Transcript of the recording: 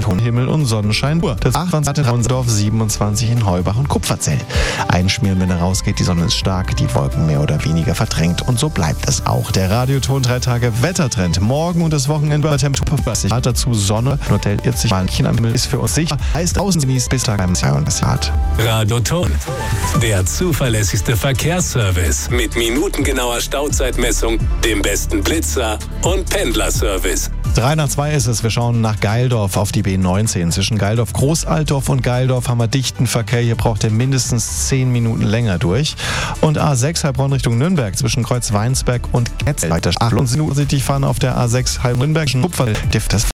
hohen Himmel und Sonnenschein. Das 28 in Raunsdorf, 27 in Heubach und Kupferzell. Einschmieren, wenn er rausgeht, die Sonne ist stark, die Wolken mehr oder weniger verdrängt und so bleibt es auch. Der Radioton 3 Tage Wettertrend. Morgen und das Wochenende bei Temperatur 40 Grad, dazu Sonne, Hotel 40 Malchen am Himmel ist für uns sicher. Heißt außen genießt bis Tag 22 Grad. Radioton, der zuverlässigste Verkehrsservice mit minutengenauer Stauzeitmessung, dem besten Blitzer und Pendlerservice. 3 nach 2 ist es. Wir schauen nach Geildorf auf die B19. Zwischen Geildorf Großaltdorf und Geildorf haben wir dichten Verkehr. Hier braucht ihr mindestens 10 Minuten länger durch. Und A6 Heilbronn Richtung Nürnberg zwischen Kreuz Weinsberg und Getzel. Weiter 8 Minuten fahren auf der A6 Heilbronn Nürnberg. Kupfer.